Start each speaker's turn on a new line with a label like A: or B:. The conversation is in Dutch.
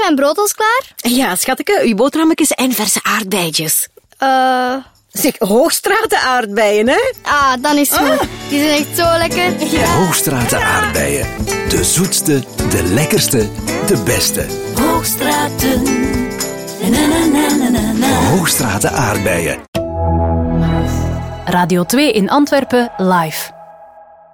A: mijn brood al klaar?
B: Ja, schatje, uw boterhammetjes en verse aardbeidjes. Zeg, Hoogstraten aardbeien, hè?
A: Ah, dan is het goed. Die zijn echt zo lekker.
B: Ja.
C: Hoogstraten aardbeien. De zoetste, de lekkerste, de beste.
D: Hoogstraten. Na, na, na, na, na, na.
C: Hoogstraten aardbeien.
E: Radio 2 in Antwerpen live.